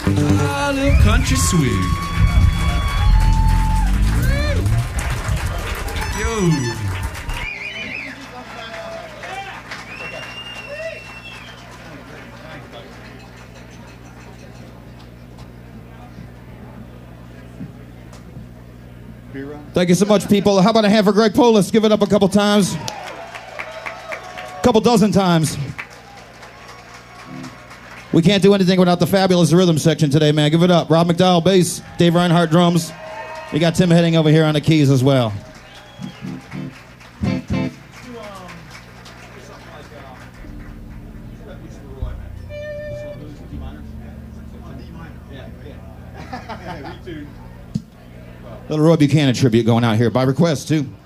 Ah, a little country swing. Yo. Thank you so much, people. How about a hand for Greg Polis? Give it up a couple times. Couple dozen times. We can't do anything without the fabulous rhythm section today, man. Give it up. Rob McDowell, bass. Dave Reinhardt, drums. We got Tim Heading over here on the keys as well. Little Roy Buchanan tribute going out here by request, too.